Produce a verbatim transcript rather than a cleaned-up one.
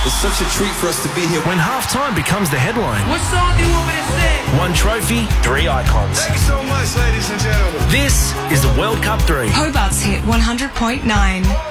It's such a treat for us to be here. When halftime becomes the headline. What song do you want me to sing? One trophy, three icons. Thank you so much, ladies and gentlemen. This is the World Cup three. Hobart's hit one hundred point nine.